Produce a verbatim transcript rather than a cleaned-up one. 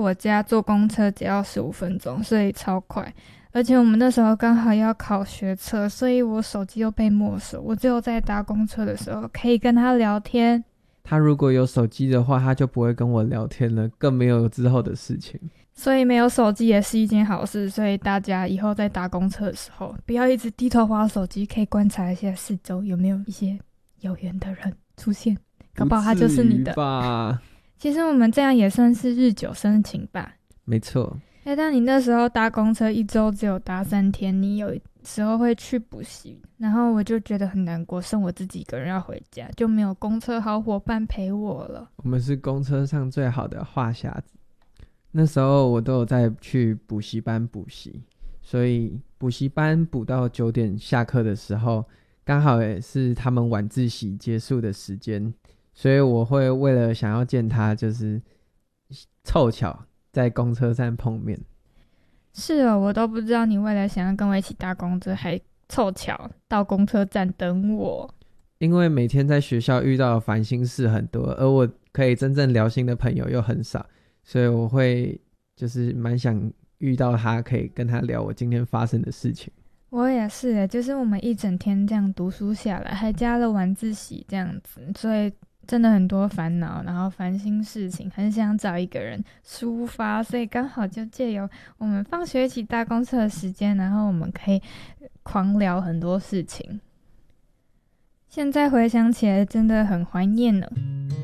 我家坐公车只要十五分钟，所以超快。而且我们那时候刚好要考学测，所以我手机又被没收，我只有在搭公车的时候可以跟他聊天。 他如果有手机的话，他就不会跟我聊天了，更没有之后的事情。 所以没有手机也是一件好事，所以大家以后在搭公车的时候不要一直低头滑手机，可以观察一下四周有没有一些有缘的人出现，搞不好他就是你的吧。 其实我们这样也算是日久生情吧。 没错。 欸，但你那时候搭公车一周只有搭三天，你有时候会去补习，然后我就觉得很难过，剩我自己一个人要回家，就没有公车好伙伴陪我了。 我们是公车上最好的话匣子。那时候我都有在去补习班补习，所以补习班补到九点下课的时候，刚好也是他们晚自习结束的时间，所以我会为了想要见他，就是凑巧在公车站碰面。 是哦，我都不知道你为了想要跟我一起搭公车，还凑巧到公车站等我。 因为每天在学校遇到的烦心事很多，而我可以真正聊心的朋友又很少，所以我会就是蛮想遇到他，可以跟他聊我今天发生的事情。 我也是耶，就是我们一整天这样读书下来，还加了晚自习这样子，所以真的很多烦恼，然后烦心事情，很想找一个人抒发，所以刚好就借由我们放学一起搭公车的时间，然后我们可以狂聊很多事情。现在回想起来真的很怀念呢。